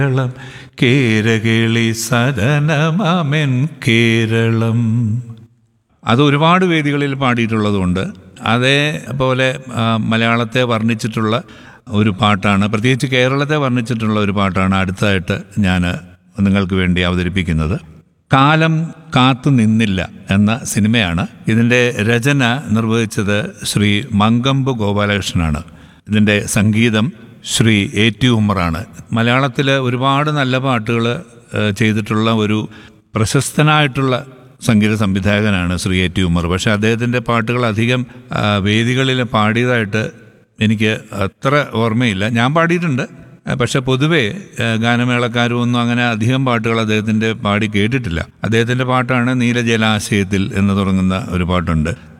കേരളം കേരകേളി സദനമമെൻ കേരളം. അത് ഒരുപാട് വേദികളിൽ പാടിയിട്ടുള്ളതുകൊണ്ട് അതേപോലെ മലയാളത്തെ വർണ്ണിച്ചിട്ടുള്ള ഒരു പാട്ടാണ്, പ്രത്യേകിച്ച് കേരളത്തെ വർണ്ണിച്ചിട്ടുള്ള ഒരു പാട്ടാണ് അടുത്തതായിട്ട് ഞാൻ നിങ്ങൾക്ക് വേണ്ടി അവതരിപ്പിക്കുന്നത്. കാലം കാത്തു നിന്നില്ല എന്ന സിനിമയാണ്. ഇതിൻ്റെ രചന നിർവഹിച്ചത് ശ്രീ മങ്കമ്പ് ഗോപാലകൃഷ്ണനാണ്. ഇതിൻ്റെ സംഗീതം ശ്രീ A.T. ഉമ്മറാണ്. മലയാളത്തിൽ ഒരുപാട് നല്ല പാട്ടുകൾ ചെയ്തിട്ടുള്ള ഒരു പ്രശസ്തനായിട്ടുള്ള സംഗീത സംവിധായകനാണ് ശ്രീ A.T. ഉമ്മർ. പക്ഷേ അദ്ദേഹത്തിൻ്റെ പാട്ടുകൾ അധികം വേദികളിൽ പാടിയതായിട്ട് എനിക്ക് അത്ര ഓർമ്മയില്ല. ഞാൻ പാടിയിട്ടുണ്ട്, പക്ഷെ പൊതുവേ ഗാനമേളക്കാരും ഒന്നും അങ്ങനെ അധികം പാട്ടുകൾ അദ്ദേഹത്തിൻ്റെ പാടി കേട്ടിട്ടില്ല. അദ്ദേഹത്തിൻ്റെ പാട്ടാണ് നീലജലാശയത്തിൽ എന്ന് തുടങ്ങുന്ന ഒരു പാട്ടുണ്ട്.